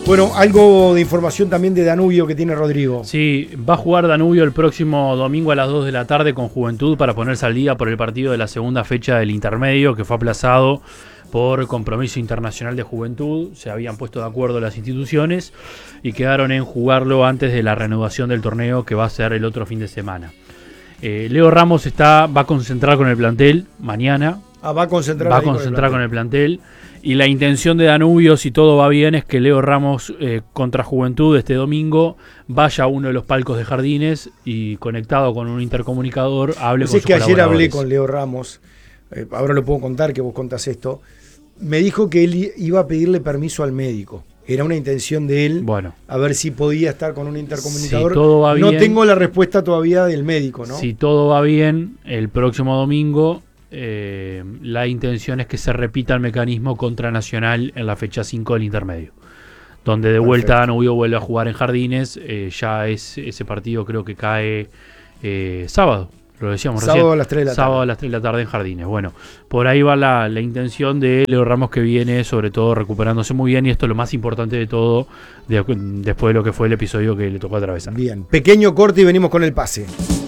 Bueno, algo de información también de Danubio que tiene Rodrigo. Sí, va a jugar Danubio el próximo domingo a las 2 de la tarde con Juventud para ponerse al día por el partido de la segunda fecha del intermedio que fue aplazado por compromiso internacional de Juventud. Se habían puesto de acuerdo las instituciones y quedaron en jugarlo antes de la reanudación del torneo que va a ser el otro fin de semana. Leo Ramos va a concentrar con el plantel mañana. Va a concentrar con el plantel. Y la intención de Danubio, si todo va bien, es que Leo Ramos contra Juventud este domingo vaya a uno de los palcos de Jardines y conectado con un intercomunicador hable con sus colaboradores. Ayer hablé con Leo Ramos, ahora lo puedo contar que vos contás esto. Me dijo que él iba a pedirle permiso al médico. Era una intención de él, a ver si podía estar con un intercomunicador. Si todo va bien, no tengo la respuesta todavía del médico, ¿no? Si todo va bien, el próximo domingo la intención es que se repita el mecanismo contra Nacional en la fecha 5 del intermedio. Donde de vuelta Danubio vuelve a jugar en Jardines. Ya es ese partido, creo que cae sábado. Lo decíamos recién. Sábado a las 3 de la tarde. Sábado a las 3 de la tarde en Jardines. Bueno, por ahí va la intención de Leo Ramos, que viene sobre todo recuperándose muy bien. Y esto es lo más importante de todo después de lo que fue el episodio que le tocó atravesar. Bien, pequeño corte y venimos con el pase.